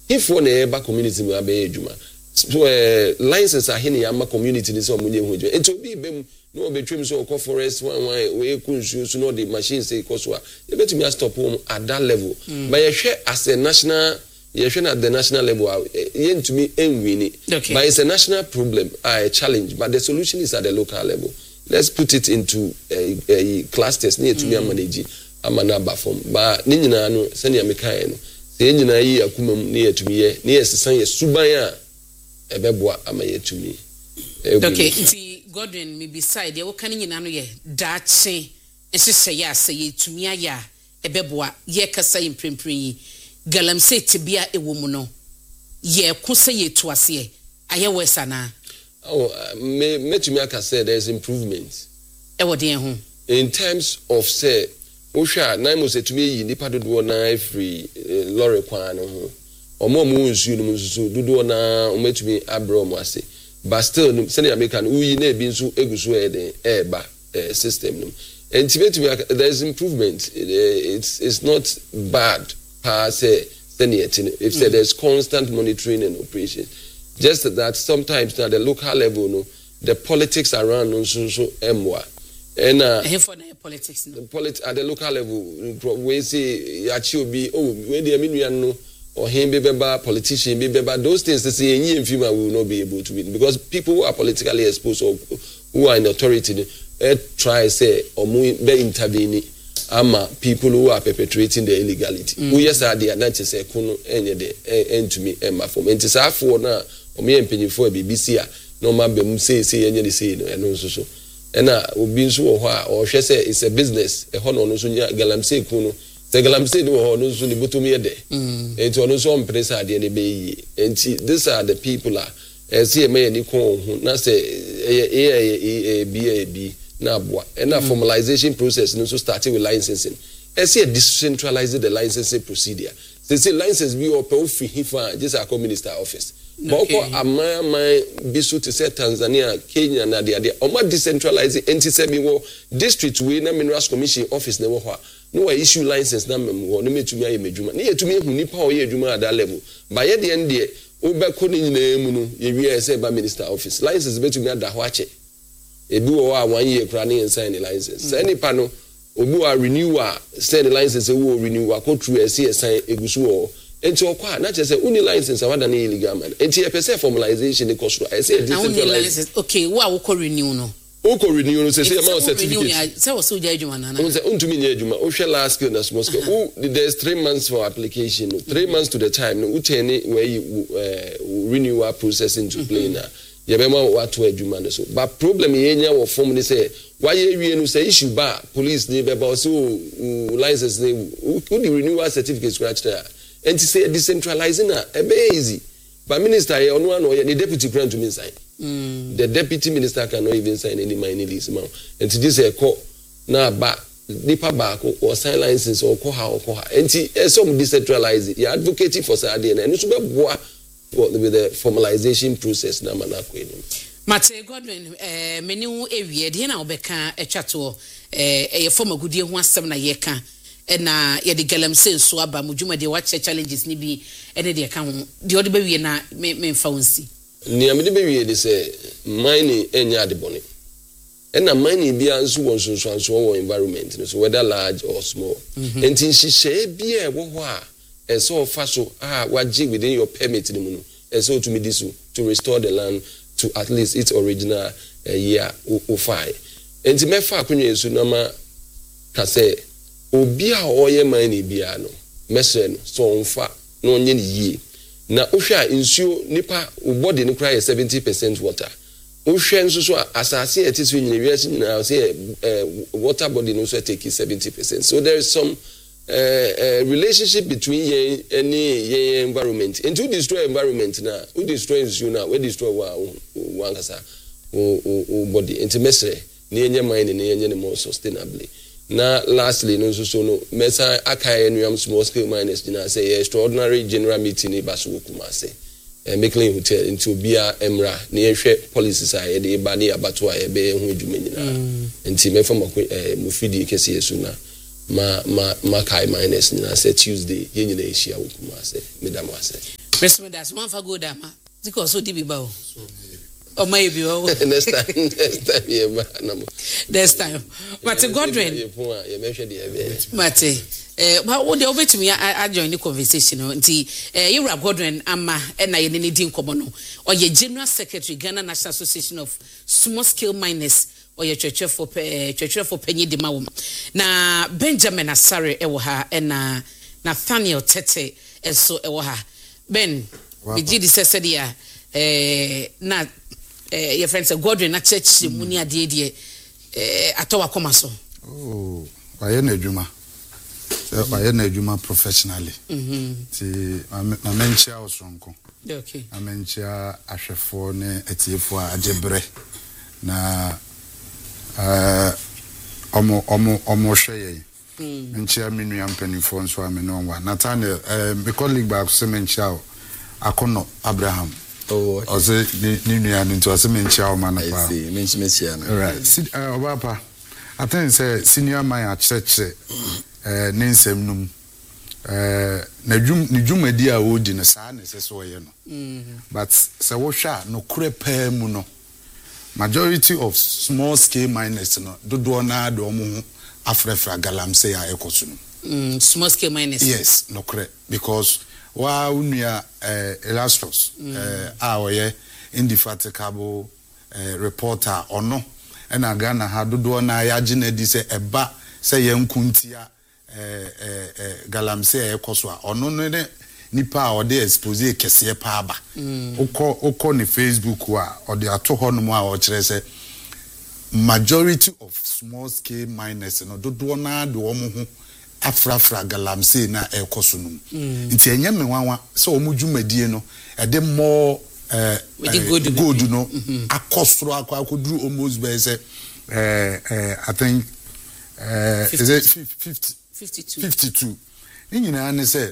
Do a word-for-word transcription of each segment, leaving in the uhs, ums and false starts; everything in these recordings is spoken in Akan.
if one eba community mu abe adwuma so uh, license ahene ya ma community ni so omunye hu adwuma enti obi bem no obetwem so okọ forest one one we kunsu so no the machine say koso a e betumi stop home at that level mm. but you share as a national you share at the national level yen to me enwini okay. But it's a national problem, a challenge, but the solution is at the local level. Let's put it into a, a clusters near to me manage amanaba form but ni nyina no sene amekae no se nyina yi akuma near to me near sesan ye subanya ebeboa amaye to me. Okay, nti Godwin me beside ye wo kan nyina no ye daache ensese ya se ye tumi aya ebeboa ye kasa imprempren yi galamsey tibia ewo mu no ye kusa ye to ase aye wesa na oh me me tumi aka say there is improvement e wo den ho in terms of say Osha na mo se tumi yi nipa dodo na free lorry kwan no ho omo mo nsu no nsu dodo na ometumi abro mo ase but still say American uyi na ebi nsu egusu e den e ba system no and there is improvement it's it's not bad per se if mm. there's constant monitoring and operation just that sometimes at the local level no the politics around no so so emwa and uh for the politics no polit at the local level we say yachi obi oh we dey mean no or him be beba politician be beba those things they say any infima will not be able to win because people who are politically exposed or who are in authority eh, try say or be intervene ama people who are perpetrating the illegality who yes are there na say kuno enye de end to me emma for enti say afo na o me empenyifo a B B C a no ma be mu say say enye de say no eno so so ena obi nso wo ho a o hwe say it's a business e ho no no so nya galamsey kuno say galamsey do ho no so ni botomi e de enti ono so ompresa de ne be yi enti these are the people are e say me ni ko ho na say e e e b na boa and a formalization process no so starting with licensing e say decentralize the licensing procedure they say license be or pay free hifa just a minister office but ko ama my bisu to say Tanzania Kenya na dia dia o ma decentralize enti say bi wo district we na minerals commission office na wo ho no we issue license na mem wo no metumi aye medwuma na yetumi ehu nipa o ye adwuma at that level ba ye de ndie wo be ko ni nyina mu no ye wi say ba minister office license betumi ada ho ache ebi wo a one year kra na sign the license say ni pa no obi wa renewer send the license wo renewer ko true e say sign egusu wo enti okwa na che say uni license awada na illegal man enti e person formalization e cost I say decentralized okay wo a wo ko renew no wo ko renew no say say amount certificate say wo so ja adwuma na na wo say untumi nya adwuma wo hwe last skill na small skill wo there's three months for application no three months to the time no wo turn where you uh, renewal process into play na yebema watu adwuma no so but problem yenya wo form ni say why you no say issue ba police ni beba so license ni who the renewal certificate scratch there and to say decentralizing na e be easy but minister here ono ano the deputy grant to me sign mm. the deputy minister cannot even sign any minor lease amount and to this e call na ba nipa ba ko or sign license or ko ha or ko ha and to some decentralize you advocating for say dey na no so be boa with the formalization process na manako eni Mate Godwin eh meni hu ewie de na obeka etwato eh eye form agudie hu asem na ye ka na ye de galamsey so aba mudwuma de wa challenges ni bi ene de ka ho de ode be wie na me mfa wonsi ni amede be wie de say mining enya de bone ena mining bia nso won so nso won environment so whether large or small entin hihye bia e wo ho a e so fa so ah waje within your permit ni mu no e so to me this to restore the land to at least its original uh, year o five enti mefa akonwa esu na ma ka say obi a oye man ni bia no mesre no so onfa no onye ni yie na ohwa insuo nipa body ni kra seventy percent water ohwa nso so asase etiso nyina wiase nyina say water body no so take seventy percent so there is some uh, uh, relationship between ye any ye environment and to destroy environment na who destroys you now we destroy wa one kasa o o body intimacy na enye mind na enye more sustainably na lastly no so so no mesa akai enuam small scale miners na say extraordinary general meeting e baso kuma say Mclean Hotel into bia emra na yehwe policies a ye de ba na abato a ye be hu adwuma nyina enti mefa mufidi kese yesu na ma ma ma kai minus na say Tuesday ye nyina ehia wo kuma say medam ase President, that's one for good, ama. Because so deep about. Or maybe next time, next time, yeah, man. Next time. But Godwin, Mate, eh, but what they over to me, I join the conversation. Nti, eh, you are Godwin, ama, and I need to come or your General Secretary, Ghana National Association of Small Scale Miners, or your church for church for Penny de Mawum. Na Benjamin Asare Ewaha, and na Nathaniel Tete, and so Ewaha. Ben, the G D said, eh, na. Eh, your friends are Godwin at church, Munia Didi, eh, Atowa Comaso. Oh, I am a Juma. I am a Juma professionally. See, I mention our strong. Okay. I mention Ashafone, Etiefua, Ajebre. Na, uh, Omo, Omo, Omo Shea. Mention Miniam Penny Phone, so I'm in one. Nathaniel, uh, my colleague back, Semenchao, Akono, Abraham. Oh, I say ni and into a cement chow man. I see, mention Messiah. Right. Sit, uh, Papa. I think say senior man at church, uh, Ninsem num, uh, Najum, Nijum Edia wood in a son, is so you know. But Sawasha, no crepe muno. Majority of small scale miners, no, do doana, domu, Afrefra Galamsey, Ecosun. Small scale miners. Yes, no crepe, because. Wa unia eh Elastos eh awoye indefatigable eh reporter ono na Ghana ha dodo na ya gina di se eba se yankuntia eh eh Galamsey ekoso a ono ne nipa a ode expose kese pa aba ukọ ukọ ni Facebook wa ode ato ho no a o kire se majority of small scale miners no dodo na de wo ho Afrafra Galamsey na ekoso num nti enye me wanwa se o mudwumadie no e de more eh good no akosoro akoduru almost be say eh eh I think eh is it fifty fifty-two fifty-two ni nyina ne say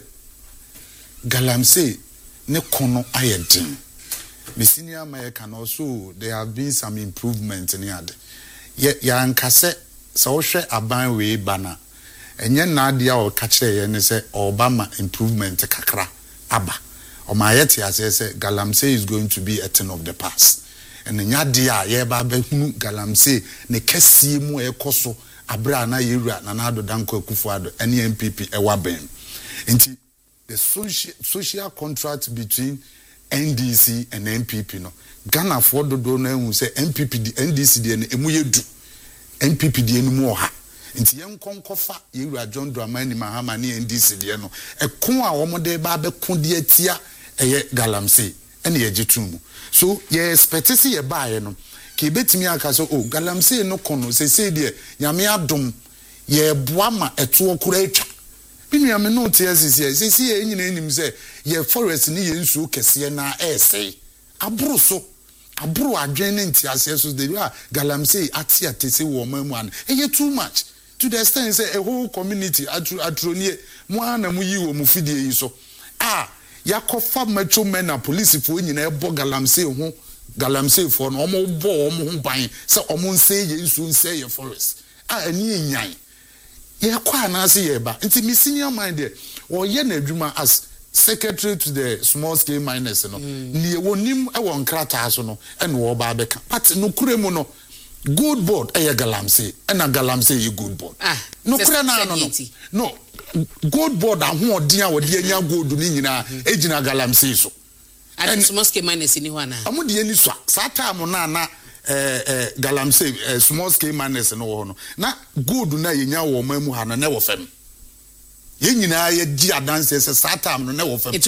Galamsey ne kono ayedin me senior man can also there have been some improvement in yard ya ya nkase se wo hwe aban we bana enye na dia o ka kire ye ne se Obama improvement kakra aba o ma yeti ase se Galamsey is going to be a thing of the past and nya dia ye ba ba hunu Galamsey ne kasie mu e koso abra na yewura na na do danko akufuado ene M P P e wa ben nti the social social contract between N D C and M P P no Ghana for do do na hu se M P P di N D C di ne emu yedu M P P di enu mu oha nti yen konkofa yewura John Dramani Mahama ne N D C de no ekon a wo de ba be kon de atia eye Galamsey ene ye gitumu so ye expect se ye baaye no ke betimi aka so oh Galamsey no kono se se de nyame adom ye boama eto okura atwa binu ya me no te asisi se se ye nyina enim se ye forest ni ye nsu kese na ese aburu so aburu adwen ne nti ase so de Galamsey atia tese wo mamu an eye too much to the extent say a whole community atru atronie mo ana mu yi wo mu fidie yi so ah yakofa macho men na police fo nyina ebo Galamsey ho Galamsey fo no omo bo omo ho ban se omo nse ye nsu nse ye forest ah ani enyan ye kwa na ase ye ba nti mi senior mind there o ye na adwuma as secretary to the small scale miners no ni e wonim e won krata so no e no ba beka but no kuremu no good board eh Galamsey and a Galamsey you good board ah no kura na no no no good board aho odin a wode anya good ni nyina ejina Galamsey so and small scale miners ni ho ana amudi ani so sa time na na eh eh Galamsey eh, small scale miners no ho no na good na yenya wo mamu ha na wo fam ye nyina ye gi adanse se sa time no na wo fam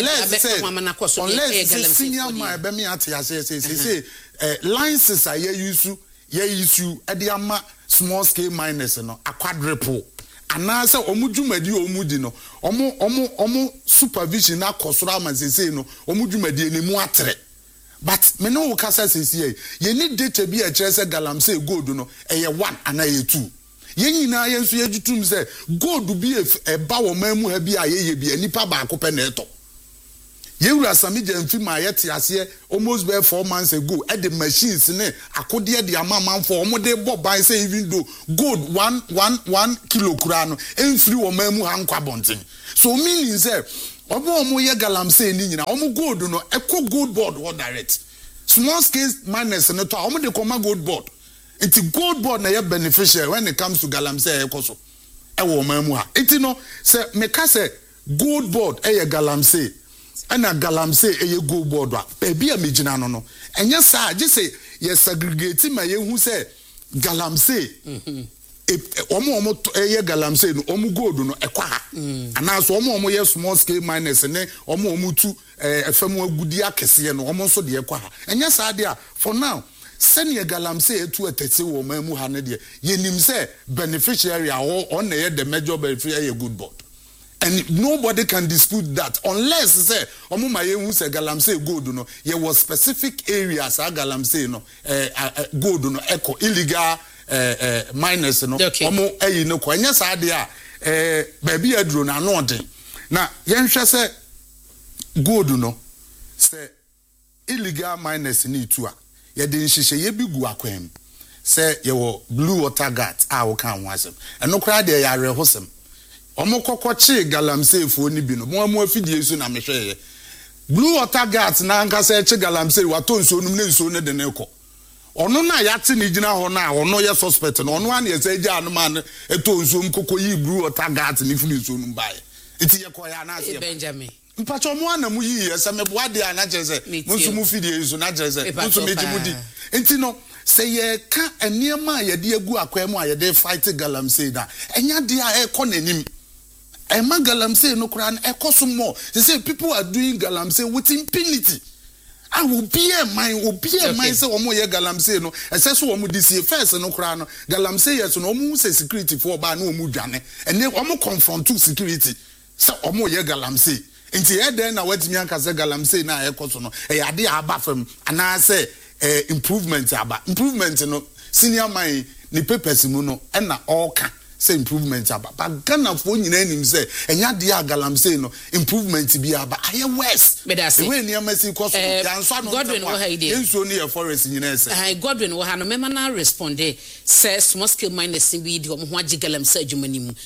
unless senior man be me ate ase se se licenses are use ye issue ediama small scale miners no a quadruple anase omudwumadi omudi no omo omo omo supervision na kosoro amasese no omudwumadi enemu atre but me no kasa sese ye need data bi a kire Galamsey gold no eye one ana ye two ye nyina ye nso ye jutum se gold bi e ba wo mamu ha bi a ye ye bi anipa ba akopɛ na eto yewura samije mfi ma yete ase almost be four months ago at the machines ne akode de amama for omo de bob by say even though gold one one one kilo kura no emfiri wo mamu hankwa bonten so meaning say obo omo ye galamsey ni nyina omo gold no eko gold board wo direct small scale miners no to omo de koma gold board enti gold board na ye beneficial when it comes to galamsey ekoso e wo mamu ha enti no se meka se gold board e ye galamsey ana galamsey e ye gold board a baby a megina no no enye sa je se ye segregate ma ye hu se galamsey mhm omo omo ye galamsey no omo gold no ekwa ha ana so omo omo ye small scale miners ne omo omo tu efam agudi akese no omo so de ekwa ha enye sa de a for now senior galamsey etu etete wo mamu ha ne de ye nim se beneficiary a on na ye the major beneficiary ye good board and nobody can dispute that unless say omo ma ye hu se galamsey gold no ye was specific areas a galamsey no eh gold no echo illegal eh eh miners no omo ayi no kwanya sa de a eh baby aduro na no de na ye nhwe se gold no se illegal miners ni tu a ye de nhihye ye bigu akwam se ye wo blue water guard a wo kan ho asem eno kra de ya rehosem omo kokochi galamsey fo ni bi no mo mo afidie su na mehwe blue water guard na anka se chi galamsey wato nso num na nso ne de ne ko ono na yate ni gina ho na ono ye suspect no ono an ye se gya no man eto nso mkoko yi blue water guard ni funu nso num bae iti ye ko ya na ase Benjamin mpacho mo ana mu yi ye se meboa de ana jeze mo nso mu fidie nso na jeze mo nso meji mu di enti no se ye ka eniema ye de agu akwa mu a ye de fight galamsey da enya de a e ko nanim Emma galamsey no kran ekoso more. They say people are doing galamsey with impunity. I will be a mine, will be a mine say omo ye galamsey no. Ese so omo this first no kran no. Galamsey yes no omo say security for ba no omo dwane. And then omo confront to security. So omo ye galamsey. Nti e den na wetimi anka say galamsey na ekoso no. E ade aba fam ana say improvement aba. Improvement no senior mine ni papers mu no e na all kan say improvement aba but Ghana for nyina nim say enya de galamsey no improvement bi aba aye west the way near mercy cost ya nso no Godwin wo ha ide enso ne your forest nyina ese eh Godwin wo ha no mema na respond say small scale miners bi di omo ho agi galamsey adwumani mu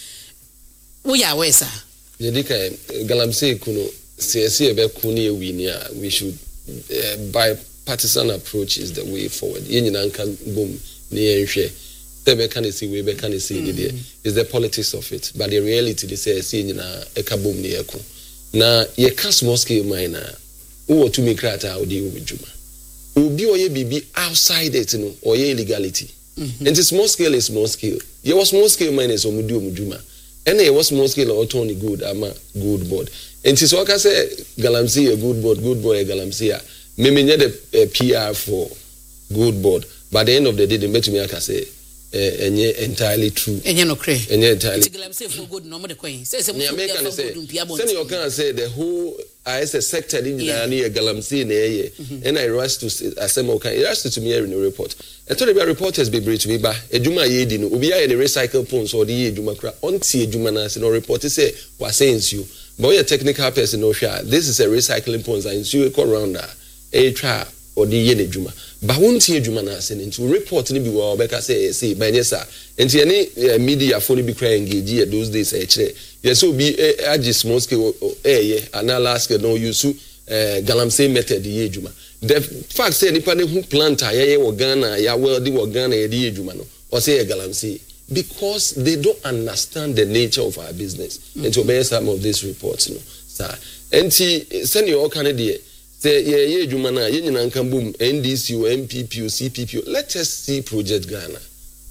wo ya wesa ye dika galamsey kuno C C ebe kunu ye wi ni a we should uh, bipartisan approach is the way forward ye nyina nka bom ne ye nhwe Be can see we be can see there is the politics of it but the reality they say see na ekabom ne eko na ye ka small scale miner wo to me krata odi wo djuma obi oye bibi outside it no oye illegality and the small scale is small scale ye was small scale miners o mudi o djuma and ye was small scale o turn good ama good board and so ka say galamsey a good board good boy galamsey a me me the P R for good board by the end of the day they met me aka say eh enye entirely true enye no kre enye entirely galamsey for good no mo de kwen say say mo for good mpia bon say you can say the whole as a sector in na na galamsey na eye and I rush to asem o kan I rush to me in the report e to the reporters be bring to me ba edwuma ye di no obi ya the recycle pons or the edwuma kra onti edwuma na say no report say wa sense you but your technical person no sure this is a recycling pons and you go around that e twa or the ye edwuma ba wonti edwuma na say into report ni bi wa obeka say say ba nyesa enti any media phone bi kra engage those days e kire yes obi agi small scale eh ana last scale no use galamsey method ye edwuma the fact say nipa ne hu plant aye wo Ghana ya well di wo Ghana ye di edwuma no or say galamsey because they don't understand the nature of our business mm-hmm. and to bear some of these reports no sir enti send your candidate say ye ye edwuma na ye nyina nkan bom N D C o M P P o C P P o let us see project Ghana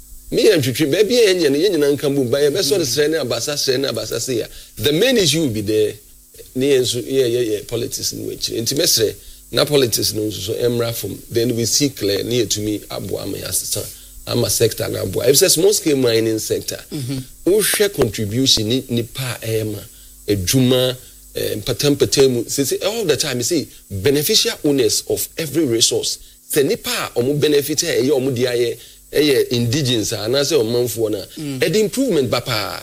me and twitwi baby ye nyina ye nyina nkan bom ba ye be so the sre na abasa sre na abasa say the main issue will be there ne enso ye ye politics in which enti mesre na politics no so emra from then we see clear ne etumi abo am yasesa ama sector na abo if say small scale mining sector wo share contribution ni ni pa ema edwuma patam patam say all the time you see beneficial owners of every resource say nipa omo benefit e ye omo dia ye e indigenous ana say omanfo na e the improvement bapa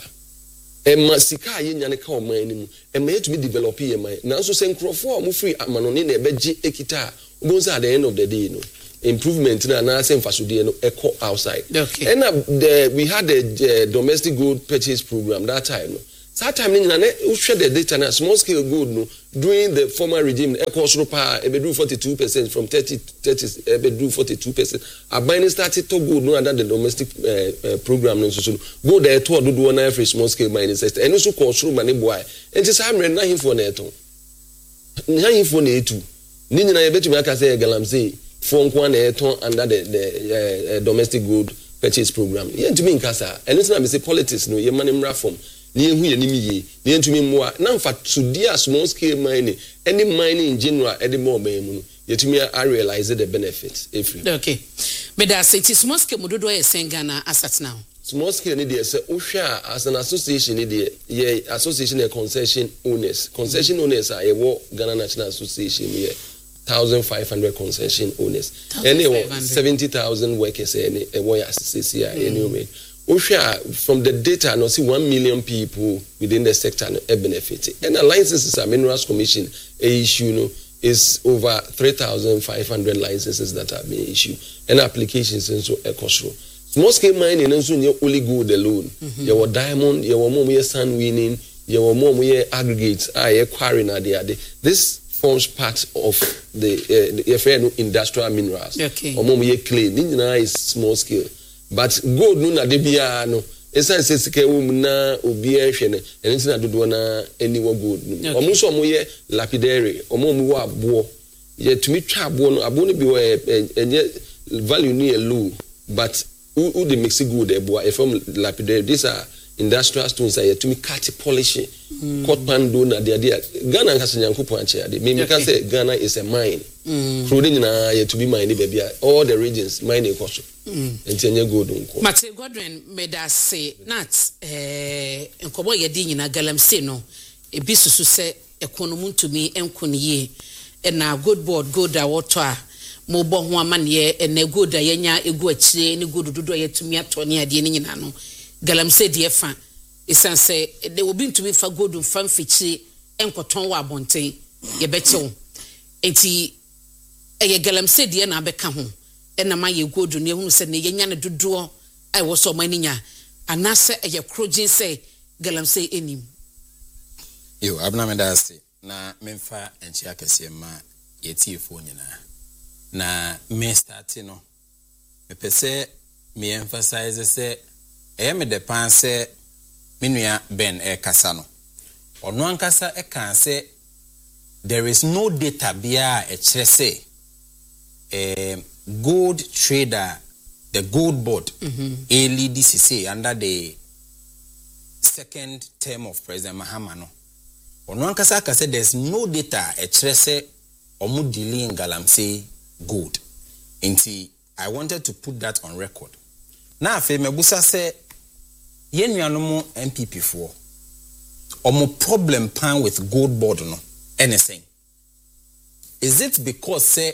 e masika ye nyane ka oman ni mu e ma yetumi develop ye man na so say nkrofo omo free amanone na e beji ekita obonza at the end of the day no improvement na na say mfasode no echo outside okay. And uh, the, we had a uh, domestic gold purchase program that time no that time ni na we share the data na small scale gold no during the former regime e ko soro pa e be do forty-two percent from thirty thirty e be do forty-two percent abani started to gold no under the domestic uh, uh, program no so so gold e to do na free small scale mining sector eno so ko soro mane boy enti sa amre na himfo na eto na himfo na etu ni nyina ye betumi aka say galamsey for nko na eto under the the uh, uh, domestic gold purchase program ye ntumi nkasa eno so na me say politics no ye mane mra from ni ehu ye nimi ye ni entumi mmoa na mfa to dia small scale mining any mining in general any more ban mu no yetumi a realize the benefits every okay but that say small scale mododo ye sengana asset now small scale ni dey say ohwa as an association ni dey ye association e concession owners concession owners are ye Ghana National Association ye one thousand five hundred concession owners and seventy thousand workers any e wo ya C C I anyway from the data, no see one million people within the sector are benefiting. And the licenses, a Minerals Commission a issue, no, is over three thousand five hundred licenses that are being issued. And applications and so eco-show. Small scale mining and so you only gold alone. You were diamond, you were more sand winning, you were more aggregates, ah, you quarrying at the other. This forms part of the uh, industrial minerals. Okay. Or more clay. Ninja is small scale. But gold no na de bia no esan se sika wum na obi ehwe ne enti na dodo na aniwo gold no omo so omo ye lapidary omo omo wo abo ye tumi twa abo no abo no bi wo enye value ni low but who the mix gold e bo from lapidary these are industrial stones are tumi cut polish cut pando na de de Ghana nkasa nyankopon ache ade me me can say Ghana is a mine crowding na ye to be mine be all the regions mine cost enti enye gold nko Mate Godwin meda say nat eh nkobo ye di nyina galamsey no e bi susu se ekonomu ntumi enkoniye e na gold board gold awoto a mo bo ho amane e na gold a yenya egu akire ne gold dodo a yetumi ato ne ade ne nyina no galamsey de fa isan say de obi ntumi fa gold mfa mfichi enkoton wa abonten ye bechew enti eye galamsey de na abeka ho ena ma ye gold ne ehunu se ne yenya ne dodo ai wo so maninya anase eye krojin say galamsey enim yo abna me da say na memfa enchi akese ma yetifo nyina na me start no me pese me emphasize say e me de pan say minua Ben e kasa no ono ankasa e kan say there is no data bia e kire say eh gold trader the gold board mm-hmm. a lead D C C under the second term of President Mahama no ono ankasa ka say there's no data e kire say omu dealing galamsey gold nti I wanted to put that on record na afi mebusa say yenuanom M P P for omo problem pan with gold board no anything is it because say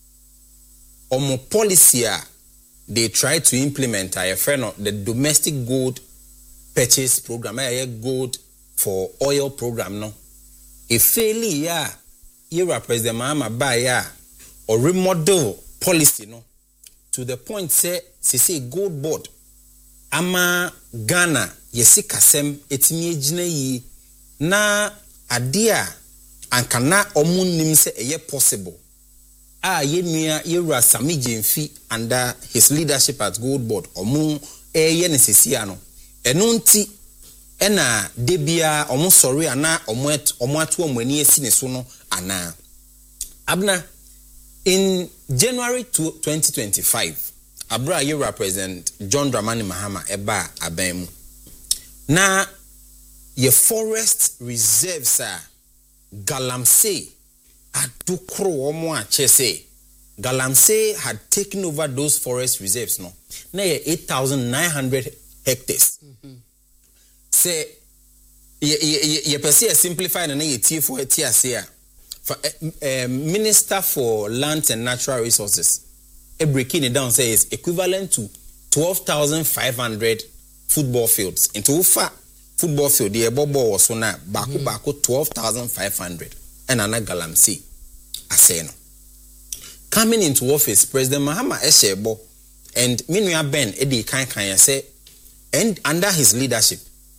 omo policy they try to implement a friend the domestic gold purchase program a gold for oil program no e fail ya you President Mahama buy ya or remodel policy no to the point say say say gold board ama Ghana yesi kasem etimi ejina yi na adea ankana omunnim se eye possible a yenua yewura Sami Jemfi under his leadership at Gold Board omu eye nesisia no eno nti ena debia omu sorry ana omu omu atu omani esi ne so no ana abna in January twenty twenty-five abra yewura President John Dramani Mahama eba abemu na ye forest reserves a galamsey adukro omo a chese galamsey had taken over those forest reserves no na ye eight thousand nine hundred hectares mm-hmm. say ye ye ye pese simplify na ye tie for tie ase a for uh, Minister for Lands and Natural Resources a breaking it down says equivalent to twelve thousand five hundred football fields into ufa football field the bobo was so na baku baku twelve thousand five hundred and ana galamsey aseno coming into office President Mahama Eshebo and Minua Ben Edi kan kan say and under his leadership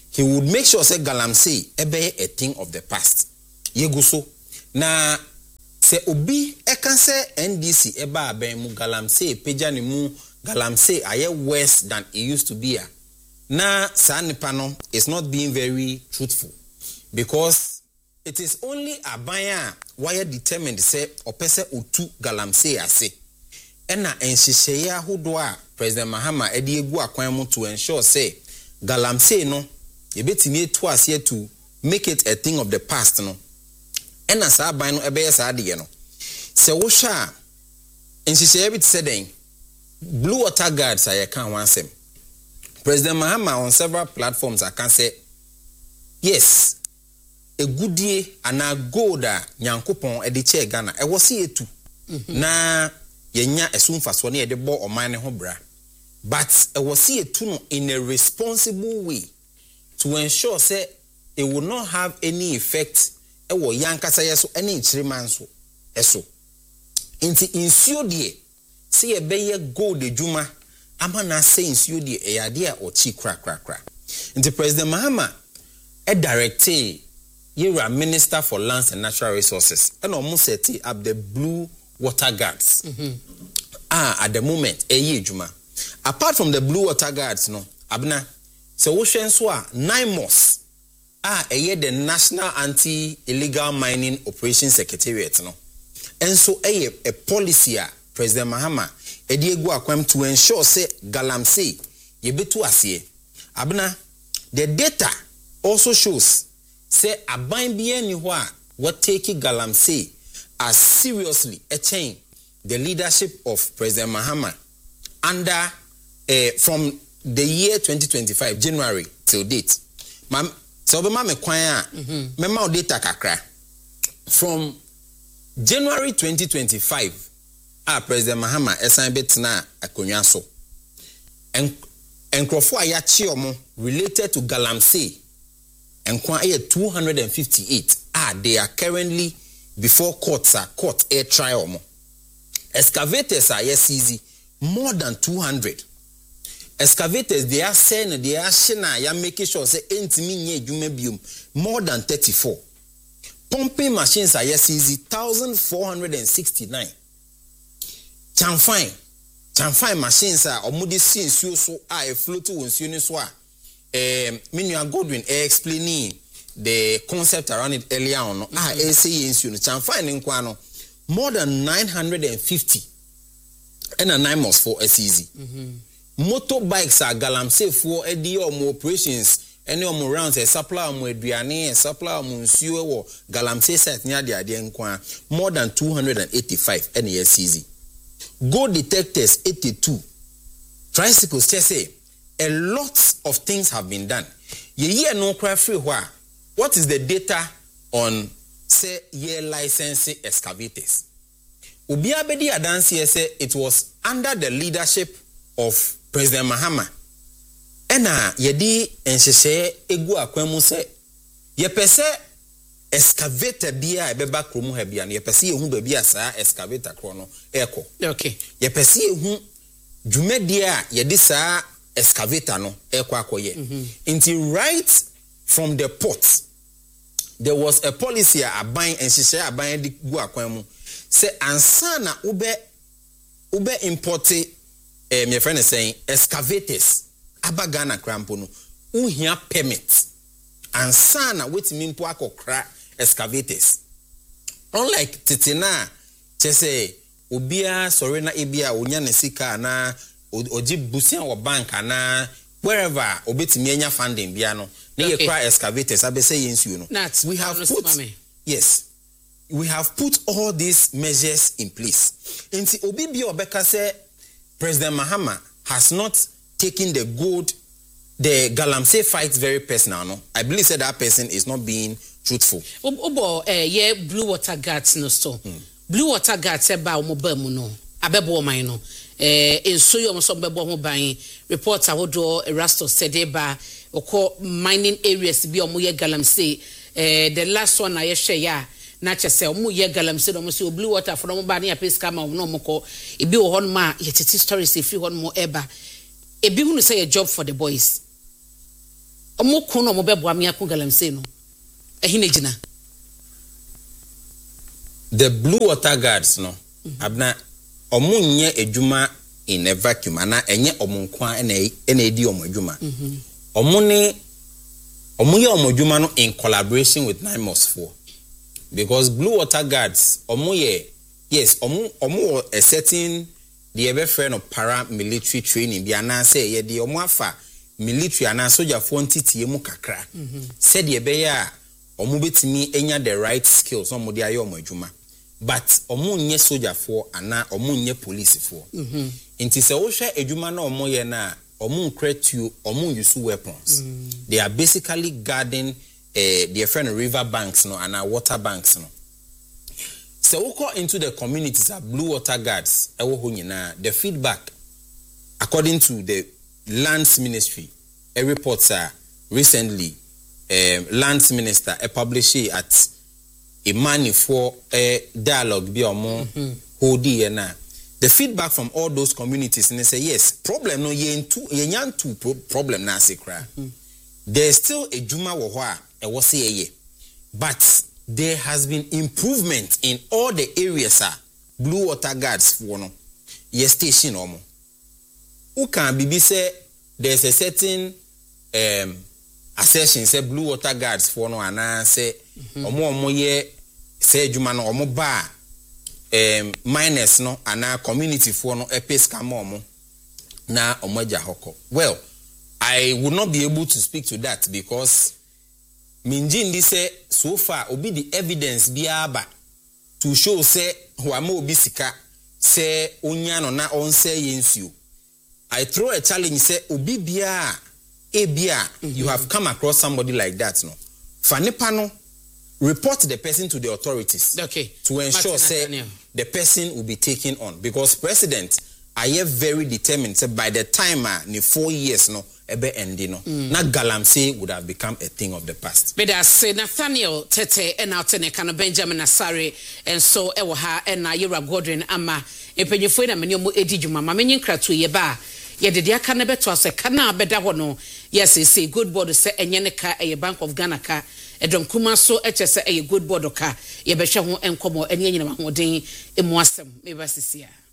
he would make sure say galamsey ebe a thing of the past. Yegu so na se obi eka se N D C eba aben mu galamsey peja ni mu galamsey aye worse than it used to be. Na sa nipa no is not being very truthful because it is only abaya why determined say opese otu galamsey ase. Ena enhyehyeye ahodo a President Mahama edi egu akwan mu to ensure say galamsey no ebetimi etu ase to make it a thing of the past no. Ena sa aban no ebe sa ade no. Se wo hwa enhyehyeye bit say den Blue Water Guards aye kan wansem. President Mahama on several platforms I can say yes a goodie and a goda nyankopon e de che Ghana e wo se etu na yenya esumfa so na e de bo oman ne ho bra but e wo se etu no in a responsible way to ensure say it will not have any effect e wo yankasa yeso ene nchiriman so eso inti insio de se e be ye gold ejuma ama na say insio de e yade a ochi kra kra kra inti President Mahama e directed Yera Minister for Lands and Natural Resources and almost set up the Blue Water Guards. Mm-hmm. Ah, at the moment, a year juma. Apart from the Blue Water Guards, no, abna, so ocean swa nine months. Ah, a year the National Anti-Illegal Mining Operations Secretariat, no. And so a a policy, President Mahama, a diego akwam to ensure say galamsey ye betu asiye. Abna, the data also shows say aban bia ni ho a what take galamsey as seriously a chain the leadership of President Mahama under uh, from the year twenty twenty-five January till date. Mam so be ma me kwan a me ma data kakra from January twenty twenty-five a President Mahama esan betna akonwa so en enkrofo aya chi omo related to galamsey and two hundred fifty-eight ah they are currently before courts are court air trial mo. Excavators are yes easy more than two hundred. Excavators they are saying they are shina ya making sure say entimi nye jume bium more than thirty-four. Pumping machines are yes easy one thousand four hundred sixty-nine. Chanfine chanfine machines are omudi sin so so ah float to nsuo so a Um, Minua Godwin eh, explaining the concept around it earlier on. Mm-hmm. Ah, eh, say yes, you know, finding kwano more than nine hundred fifty, and a nine months for S E Z. Mm-hmm. Motorbikes are galamsey for a D O operations. Any of more rounds a supply more Adriane, a supply Monsieur or galamsey set near the idea more than two hundred eighty-five N E S E Z. Gold detectors eighty-two. Tricycles, just say. A lot of things have been done. Ye year no cry free where. What is the data on say year licensing excavators? Ubi abedi adansi say it was under the leadership of President Mahama. Ena yedi enhyehyeye egu akwemu say ye pese excavator bia ebeba kromu ha bia no ye pese yehu ba bia saa excavator kro no eko. Okay. Ye pese yehu dwumadia yedi saa excavator no ekwa akoye. Until right from the port there was a policy aban enhyehyeye aban di gu akwan mu say ansa na ube ube import eh my friend is saying excavators abagana krampo no uhia permit ansa na wetimi mpo akokra excavators unlike titina chese obia sorry na ebia onya ne sika na oji busian wa bank na wherever obetimi anya funding bia no na ye cry excavators abese yensu no we have put yes we have put all these measures in place nti obi bia obeka say President Mahama has not taken the good the galamsey fight very personal no I believe said that person is not being truthful obo eh yeah Blue Water Guards no so hmm. Blue Water Guards e ba omo ba mu no abebo man no eh enso yo so bebo ho ban report ahodo Erasto Sedeba oko mining areas bi omo ye galamsey eh the last one I share ya na chese omo ye galamsey no so Blue Water for omo ba na pesca ma no moko e bi wo hon ma ye tete stories e fi hon mo eba e bi hunu say a job for the boys omo kun no mo bebo am yakun galamsey no ehine gina the Blue Water Guards no mm-hmm. abna omo nye edwuma in a vacuum ana enye omo nkwa na na edi omo edwuma mhm omo ne omo ye omo edwuma no in collaboration with nine Mos four because Blue Water Guards omo ye yes omo omo a certain the ebe friend of paramilitary training bi ana say ye de omo afa military ana soldier for ntiti mu kakra mhm said the ebe ya omo betimi enya the right skills omo de aye omo edwuma but omo nye soldier for ana omo nye police for mhm inti se wo hwe edwuma na omo ye na omo nkretu omo use weapons mm. They are basically guarding eh their friend river banks no and water banks no. So we go into the communities of Blue Water Guards ewo ho nyina the feedback according to the lands ministry a report uh, recently um lands minister a publish at a money for a dialogue bi omo mm-hmm. hodi e na the feedback from all those communities and they say yes problem no ye into ye nyantu problem na sekra mm-hmm. There's still a juma wo ho a e wo se ye but there has been improvement in all the areas ah Blue Water Guards for no ye station omo who can be say there's a certain um assertion say Blue Water Guards for no ana say omo omo ye say juma no omo ba um minus no ana community for no episka momo na omoja hoko. Well, I would not be able to speak to that because minjindi say so far obi the evidence biaba to show say wama obi sika say onya no na on say yensuo. I throw a challenge say obi bia e bia mm-hmm. You have come across somebody like that no fanipa no report the person to the authorities okay to ensure say the person will be taken on because president I am very determined say by the time uh, ni four years no ebe endi no mm. Na galamsey would have become a thing of the past. But I say Nathaniel Tete and out in a Benjamin Asare and so ewa ha and na Yera Godwin ama empenyefo na menyo mu edijuma ma menyin kratu ye ba ye de dia ka na beto ase kana beda ho no yes say good board say enye ne ka e Bank of Ghana ka edom kuma so eche say e good board ka ye be hwe ho enkomo enye nyina ma hoden emu asem me ba sisia.